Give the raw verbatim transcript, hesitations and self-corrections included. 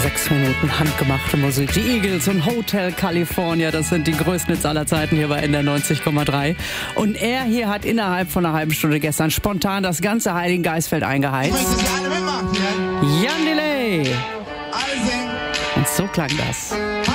sechs Minuten handgemachte Musik. Die Eagles und Hotel California, das sind die größten Hits aller Zeiten hier bei N D R neunzig Komma drei. Und er hier hat innerhalb von einer halben Stunde gestern spontan das ganze Heiligengeistfeld eingeheizt. Jan Delay. Und so klang das.